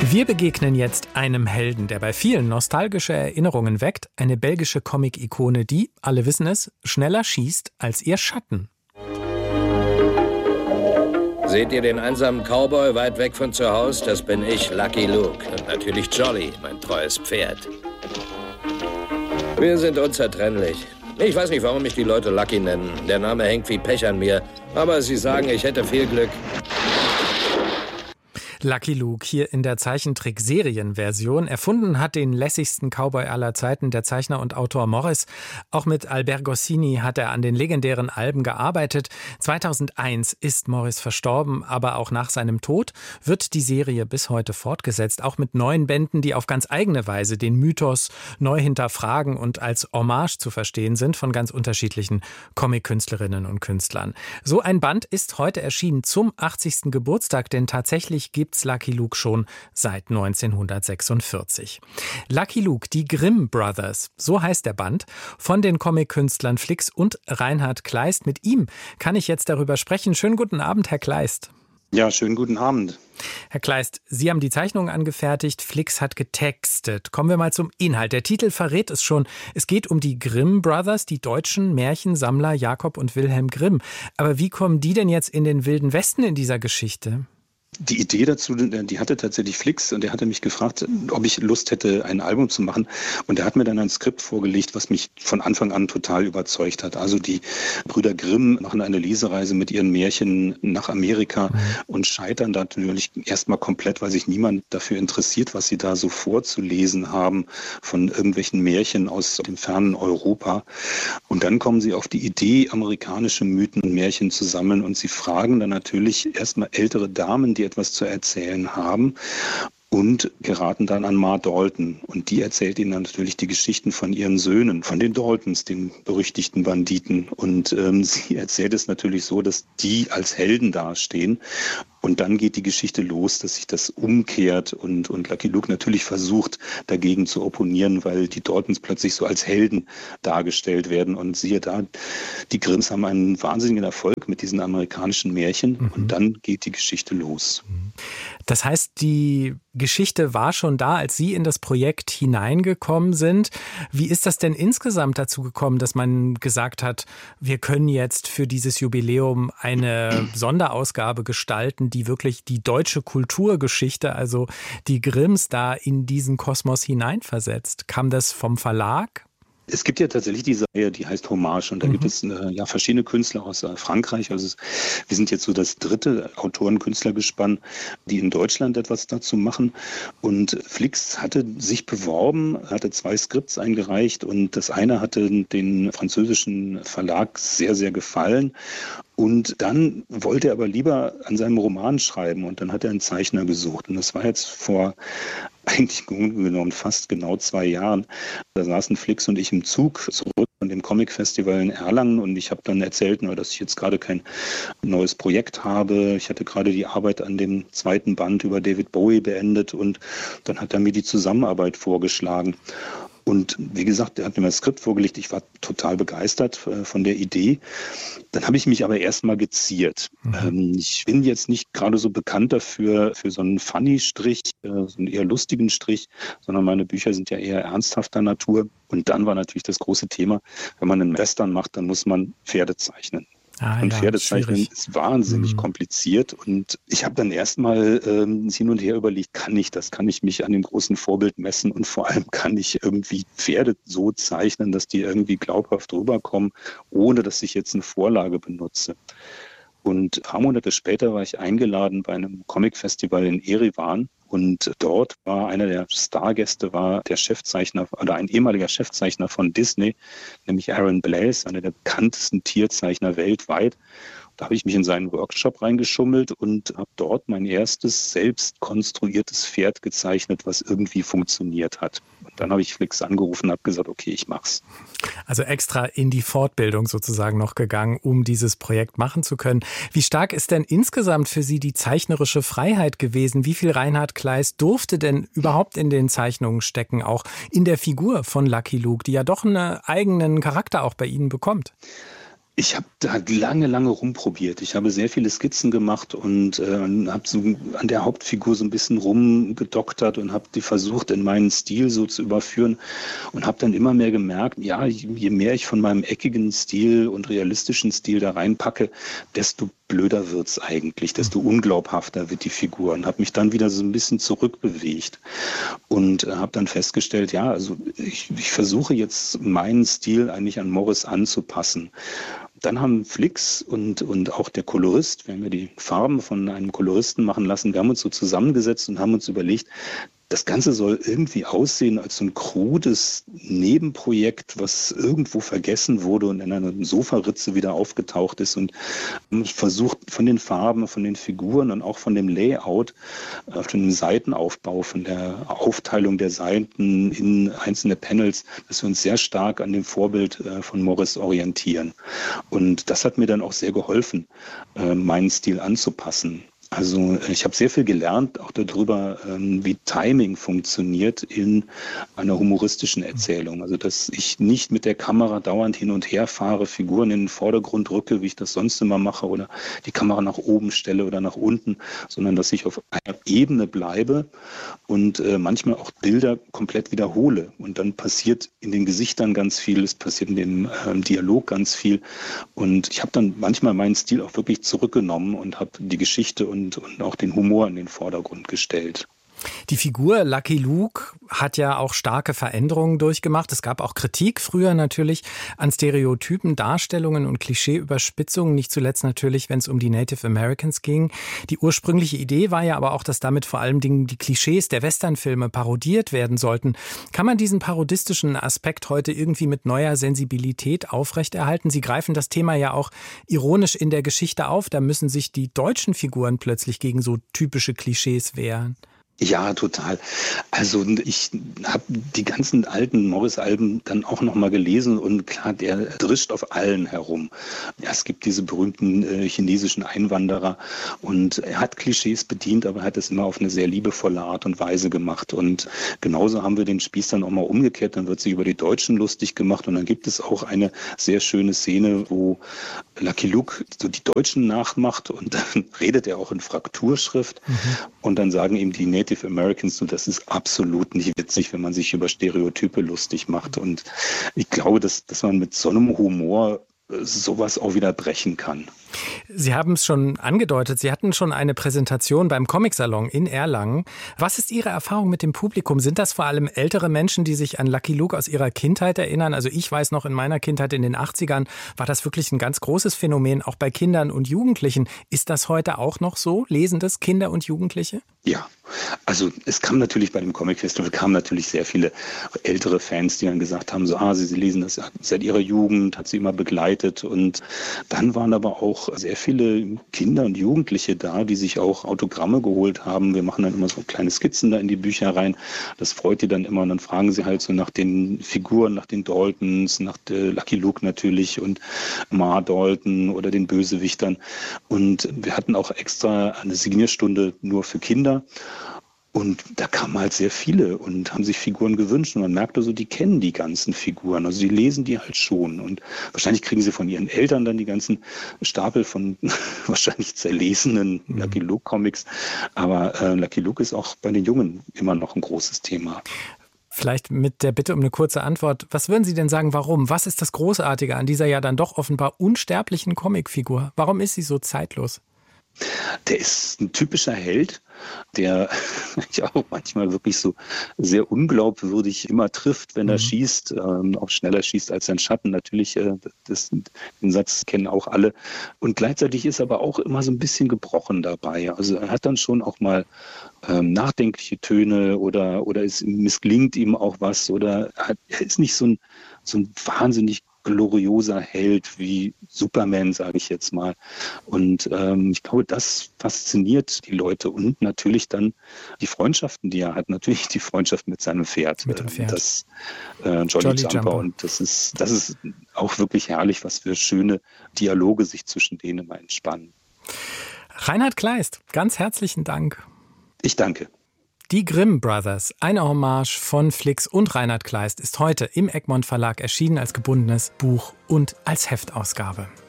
Wir begegnen jetzt einem Helden, der bei vielen nostalgische Erinnerungen weckt. Eine belgische Comic-Ikone, die, alle wissen es, schneller schießt als ihr Schatten. Seht ihr den einsamen Cowboy weit weg von zu Hause? Das bin ich, Lucky Luke. Und natürlich Jolly, mein treues Pferd. Wir sind unzertrennlich. Ich weiß nicht, warum mich die Leute Lucky nennen. Der Name hängt wie Pech an mir. Aber sie sagen, ich hätte viel Glück. Lucky Luke hier in der Zeichentrick-Serienversion. Erfunden hat den lässigsten Cowboy aller Zeiten der Zeichner und Autor Morris. Auch mit Albert Goscinny hat er an den legendären Alben gearbeitet. 2001 ist Morris verstorben, aber auch nach seinem Tod wird die Serie bis heute fortgesetzt. Auch mit neuen Bänden, die auf ganz eigene Weise den Mythos neu hinterfragen und als Hommage zu verstehen sind von ganz unterschiedlichen Comic-Künstlerinnen und Künstlern. So ein Band ist heute erschienen zum 80. Geburtstag, denn tatsächlich gibt's Lucky Luke schon seit 1946. Lucky Luke, die Grimm Brothers, so heißt der Band, von den Comic-Künstlern Flix und Reinhard Kleist. Mit ihm kann ich jetzt darüber sprechen. Schönen guten Abend, Herr Kleist. Ja, schönen guten Abend. Herr Kleist, Sie haben die Zeichnung angefertigt, Flix hat getextet. Kommen wir mal zum Inhalt. Der Titel verrät es schon. Es geht um die Grimm Brothers, die deutschen Märchensammler Jakob und Wilhelm Grimm. Aber wie kommen die denn jetzt in den Wilden Westen in dieser Geschichte? Die Idee dazu, die hatte tatsächlich Flix und der hatte mich gefragt, ob ich Lust hätte, ein Album zu machen. Und er hat mir dann ein Skript vorgelegt, was mich von Anfang an total überzeugt hat. Also die Brüder Grimm machen eine Lesereise mit ihren Märchen nach Amerika und scheitern da natürlich erstmal komplett, weil sich niemand dafür interessiert, was sie da so vorzulesen haben von irgendwelchen Märchen aus dem fernen Europa. Und dann kommen sie auf die Idee, amerikanische Mythen und Märchen zu sammeln und sie fragen dann natürlich erstmal ältere Damen, die etwas zu erzählen haben und geraten dann an Ma Dalton. Und die erzählt ihnen dann natürlich die Geschichten von ihren Söhnen, von den Daltons, den berüchtigten Banditen. Und sie erzählt es natürlich so, dass die als Helden dastehen. Und dann geht die Geschichte los, dass sich das umkehrt und Lucky Luke natürlich versucht, dagegen zu opponieren, weil die Daltons plötzlich so als Helden dargestellt werden. Und siehe da, die Grimms haben einen wahnsinnigen Erfolg mit diesen amerikanischen Märchen und dann geht die Geschichte los. Das heißt, die Geschichte war schon da, als Sie in das Projekt hineingekommen sind. Wie ist das denn insgesamt dazu gekommen, dass man gesagt hat, wir können jetzt für dieses Jubiläum eine Sonderausgabe gestalten, die wirklich die deutsche Kulturgeschichte, also die Grimms, da in diesen Kosmos hineinversetzt? Kam das vom Verlag? Es gibt ja tatsächlich diese Reihe, die heißt Hommage und da gibt es verschiedene Künstler aus Frankreich. Also wir sind jetzt so das dritte Autoren-Künstlergespann, die in Deutschland etwas dazu machen. Und Flix hatte sich beworben, hatte 2 Skripts eingereicht und das eine hatte den französischen Verlag sehr, sehr gefallen. Und dann wollte er aber lieber an seinem Roman schreiben und dann hat er einen Zeichner gesucht. Und das war jetzt vor eigentlich genommen fast genau 2 Jahren. Da saßen Flix und ich im Zug zurück von dem Comic-Festival in Erlangen und ich habe dann erzählt, dass ich jetzt gerade kein neues Projekt habe. Ich hatte gerade die Arbeit an dem 2. Band über David Bowie beendet und dann hat er mir die Zusammenarbeit vorgeschlagen. Und wie gesagt, er hat mir das Skript vorgelegt. Ich war total begeistert von der Idee. Dann habe ich mich aber erstmal geziert. Ich bin jetzt nicht gerade so bekannt dafür, für so einen Funny-Strich, so einen eher lustigen Strich, sondern meine Bücher sind ja eher ernsthafter Natur. Und dann war natürlich das große Thema, wenn man einen Western macht, dann muss man Pferde zeichnen. Und Pferdezeichnen ist wahnsinnig kompliziert und ich habe dann erstmal hin und her überlegt, kann ich das? Kann ich mich an dem großen Vorbild messen und vor allem kann ich irgendwie Pferde so zeichnen, dass die irgendwie glaubhaft rüberkommen, ohne dass ich jetzt eine Vorlage benutze. Und ein paar Monate später war ich eingeladen bei einem Comic-Festival in Erivan. Und dort war einer der Stargäste, war der Chefzeichner oder ein ehemaliger Chefzeichner von Disney, nämlich Aaron Blaise, einer der bekanntesten Tierzeichner weltweit. Da habe ich mich in seinen Workshop reingeschummelt und habe dort mein erstes selbst konstruiertes Pferd gezeichnet, was irgendwie funktioniert hat. Und dann habe ich Flix angerufen und habe gesagt, okay, ich mach's. Also extra in die Fortbildung sozusagen noch gegangen, um dieses Projekt machen zu können. Wie stark ist denn insgesamt für Sie die zeichnerische Freiheit gewesen? Wie viel Reinhard Kleist durfte denn überhaupt in den Zeichnungen stecken, auch in der Figur von Lucky Luke, die ja doch einen eigenen Charakter auch bei Ihnen bekommt? Ich habe da lange rumprobiert. Ich habe sehr viele Skizzen gemacht und habe so an der Hauptfigur so ein bisschen rumgedoktert und habe die versucht, in meinen Stil so zu überführen und habe dann immer mehr gemerkt, ja, je mehr ich von meinem eckigen Stil und realistischen Stil da reinpacke, desto blöder wird's eigentlich, desto unglaubhafter wird die Figur und habe mich dann wieder so ein bisschen zurückbewegt und habe dann festgestellt, ja, also ich versuche jetzt meinen Stil eigentlich an Morris anzupassen. Dann haben Flix und auch der Kolorist, wir haben ja die Farben von einem Koloristen machen lassen, wir haben uns so zusammengesetzt und haben uns überlegt, das Ganze soll irgendwie aussehen als so ein krudes Nebenprojekt, was irgendwo vergessen wurde und in einer Sofaritze wieder aufgetaucht ist und versucht von den Farben, von den Figuren und auch von dem Layout, von dem Seitenaufbau, von der Aufteilung der Seiten in einzelne Panels, dass wir uns sehr stark an dem Vorbild von Morris orientieren. Und das hat mir dann auch sehr geholfen, meinen Stil anzupassen. Also ich habe sehr viel gelernt, auch darüber, wie Timing funktioniert in einer humoristischen Erzählung. Also dass ich nicht mit der Kamera dauernd hin und her fahre, Figuren in den Vordergrund rücke, wie ich das sonst immer mache, oder die Kamera nach oben stelle oder nach unten, sondern dass ich auf einer Ebene bleibe und manchmal auch Bilder komplett wiederhole. Und dann passiert in den Gesichtern ganz viel, es passiert in dem Dialog ganz viel. Und ich habe dann manchmal meinen Stil auch wirklich zurückgenommen und habe die Geschichte und auch den Humor in den Vordergrund gestellt. Die Figur Lucky Luke hat ja auch starke Veränderungen durchgemacht. Es gab auch Kritik früher natürlich an Stereotypen, Darstellungen und Klischeeüberspitzungen, nicht zuletzt natürlich, wenn es um die Native Americans ging. Die ursprüngliche Idee war ja aber auch, dass damit vor allem die Klischees der Westernfilme parodiert werden sollten. Kann man diesen parodistischen Aspekt heute irgendwie mit neuer Sensibilität aufrechterhalten? Sie greifen das Thema ja auch ironisch in der Geschichte auf. Da müssen sich die deutschen Figuren plötzlich gegen so typische Klischees wehren. Ja, total. Also ich habe die ganzen alten Morris-Alben dann auch nochmal gelesen und klar, der drischt auf allen herum. Ja, es gibt diese berühmten chinesischen Einwanderer und er hat Klischees bedient, aber er hat es immer auf eine sehr liebevolle Art und Weise gemacht. Und genauso haben wir den Spieß dann auch mal umgekehrt, dann wird sich über die Deutschen lustig gemacht und dann gibt es auch eine sehr schöne Szene, wo Lucky Luke so die Deutschen nachmacht und dann redet er auch in Frakturschrift und dann sagen ihm die Native Americans, und das ist absolut nicht witzig, wenn man sich über Stereotype lustig macht. Und ich glaube, dass man mit so einem Humor sowas auch wieder brechen kann. Sie haben es schon angedeutet, Sie hatten schon eine Präsentation beim Comic-Salon in Erlangen. Was ist Ihre Erfahrung mit dem Publikum? Sind das vor allem ältere Menschen, die sich an Lucky Luke aus ihrer Kindheit erinnern? Also ich weiß noch, in meiner Kindheit in den 80ern war das wirklich ein ganz großes Phänomen, auch bei Kindern und Jugendlichen. Ist das heute auch noch so? Lesen das Kinder und Jugendliche? Ja, also es kam natürlich bei dem Comic Festival natürlich sehr viele ältere Fans, die dann gesagt haben, so, sie lesen das seit ihrer Jugend, hat sie immer begleitet. Und dann waren aber auch sehr viele Kinder und Jugendliche da, die sich auch Autogramme geholt haben. Wir machen dann immer so kleine Skizzen da in die Bücher rein. Das freut die dann immer und dann fragen sie halt so nach den Figuren, nach den Daltons, nach Lucky Luke natürlich und Ma Dalton oder den Bösewichtern. Und wir hatten auch extra eine Signierstunde nur für Kinder. Und da kamen halt sehr viele und haben sich Figuren gewünscht. Und man merkt also, die kennen die ganzen Figuren. Also die lesen die halt schon. Und wahrscheinlich kriegen sie von ihren Eltern dann die ganzen Stapel von wahrscheinlich zerlesenen Lucky Luke Comics. Aber Lucky Luke ist auch bei den Jungen immer noch ein großes Thema. Vielleicht mit der Bitte um eine kurze Antwort. Was würden Sie denn sagen, warum? Was ist das Großartige an dieser ja dann doch offenbar unsterblichen Comicfigur? Warum ist sie so zeitlos? Der ist ein typischer Held, der ja auch manchmal wirklich so sehr unglaubwürdig immer trifft, wenn er schießt, auch schneller schießt als sein Schatten. Natürlich, den Satz kennen auch alle. Und gleichzeitig ist aber auch immer so ein bisschen gebrochen dabei. Also er hat dann schon auch mal nachdenkliche Töne oder es misslingt ihm auch was oder er ist nicht so ein wahnsinnig glorioser Held wie Superman, sage ich jetzt mal. Und ich glaube, das fasziniert die Leute und natürlich dann die Freundschaften, die er hat. Natürlich die Freundschaft mit seinem Pferd. Mit dem Pferd. Das Jolly Jumper. Und das ist auch wirklich herrlich, was für schöne Dialoge sich zwischen denen immer entspannen. Reinhard Kleist, ganz herzlichen Dank. Ich danke. Die Grimm Brothers, eine Hommage von Flix und Reinhard Kleist, ist heute im Egmont Verlag erschienen als gebundenes Buch und als Heftausgabe.